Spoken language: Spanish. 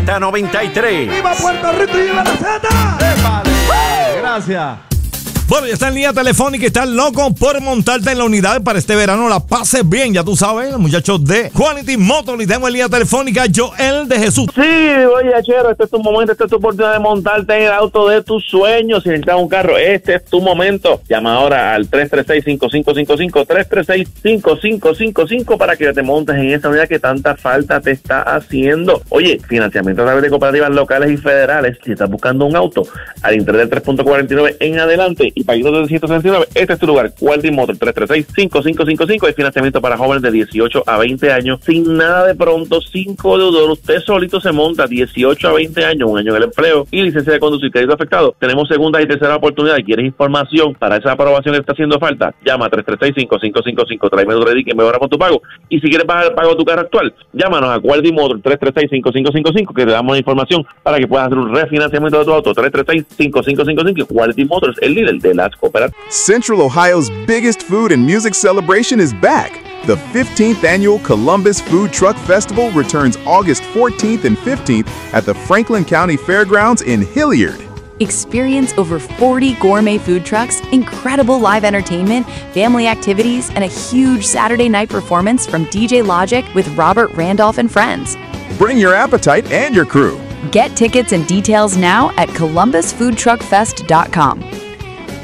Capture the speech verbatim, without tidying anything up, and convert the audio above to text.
noventa y tres. ¡Viva Puerto Rico y viva la Z! Gracias. Bueno, ya está en línea telefónica y está loco por montarte en la unidad para este verano. La pases bien, ya tú sabes, los muchachos de Quality Motors. Y tenemos en línea telefónica Joel de Jesús. Sí, oye, Chero, este es tu momento, esta es tu oportunidad de montarte en el auto de tus sueños. Si necesitas un carro, este es tu momento. Llama ahora al tres tres seis, cinco cinco cinco cinco, tres tres seis, cinco cinco cinco cinco para que te montes en esa unidad que tanta falta te está haciendo. Oye, financiamiento a través de cooperativas locales y federales. Si estás buscando un auto al interés del tres punto cuarenta y nueve en adelante y paguitos de ciento sesenta y nueve, este es tu lugar. Quality Motors, tres tres seis, cinco cinco cinco cinco. Hay financiamiento para jóvenes de dieciocho a veinte años, sin nada de pronto, sin deudor. Usted solito se monta. Dieciocho a veinte años, un año en el empleo y licencia de conducir, crédito afectado. Tenemos segunda y tercera oportunidad. ¿Quieres información para esa aprobación que está haciendo falta? Llama a tres tres seis, cinco cinco cinco cinco. Tráeme tu crédito y mejora con tu pago. Y si quieres bajar el pago de tu carro actual, llámanos a Quality Motors, tres tres seis, cinco cinco cinco cinco, que te damos la información para que puedas hacer un refinanciamiento de tu auto. tres tres seis, cinco cinco cinco cinco. Quality Motors, el líder de las cooperativas. Central Ohio's biggest food and music celebration is back. The fifteenth Annual Columbus Food Truck Festival returns August fourteenth and fifteenth at the Franklin County Fairgrounds in Hilliard. Experience over forty gourmet food trucks, incredible live entertainment, family activities, and a huge Saturday night performance from D J Logic with Robert Randolph and friends. Bring your appetite and your crew. Get tickets and details now at columbus food truck fest dot com.